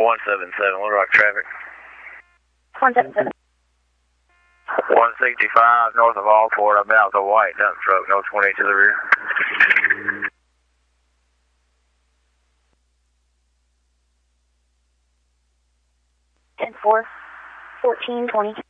177, Little Rock traffic. 177. 165 north of Allport. I'm out with a white dump truck, no 20 to the rear. Ten 4, 14, 20.